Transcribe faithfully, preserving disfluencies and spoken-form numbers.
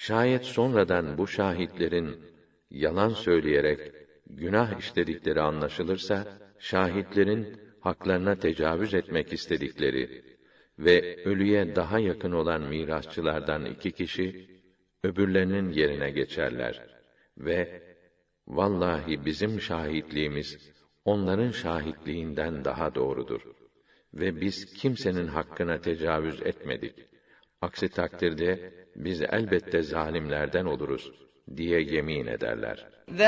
Şayet sonradan bu şahitlerin yalan söyleyerek günah işledikleri anlaşılırsa, şahitlerin haklarına tecavüz etmek istedikleri ve ölüye daha yakın olan mirasçılardan iki kişi, öbürlerinin yerine geçerler ve vallahi bizim şahitliğimiz onların şahitliğinden daha doğrudur ve biz kimsenin hakkına tecavüz etmedik. Aksi takdirde biz elbette zalimlerden oluruz diye yemin ederler.